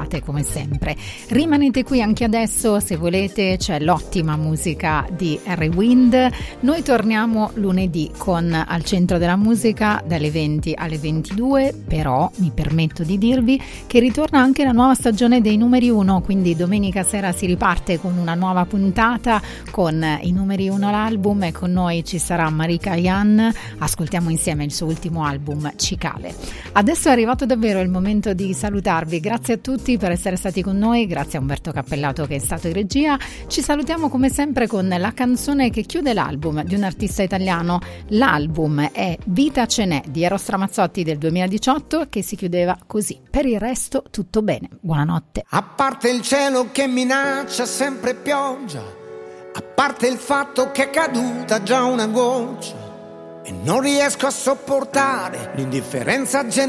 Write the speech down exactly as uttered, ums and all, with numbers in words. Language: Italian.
puntate come sempre. Rimanete qui anche adesso se volete, c'è l'ottima musica di Harry Wind. Noi torniamo lunedì con Al Centro della Musica dalle venti alle ventidue, però mi permetto di dirvi che ritorna anche la nuova stagione dei numeri uno, quindi domenica sera si riparte con una nuova puntata con i numeri uno l'album e con noi ci sarà Marika Yan. Ascoltiamo insieme il suo ultimo album Cicale. Adesso è arrivato davvero il momento di salutarvi, grazie a tutti per essere stati con noi, grazie a Umberto Cappellato che è stato in regia. Ci salutiamo come sempre con la canzone che chiude l'album di un artista italiano. L'album è Vita ce n'è di Eros Ramazzotti del duemiladiciotto, che si chiudeva così: per il resto tutto bene, buonanotte. A parte il cielo che minaccia sempre pioggia, a parte il fatto che è caduta già una goccia e non riesco a sopportare l'indifferenza generale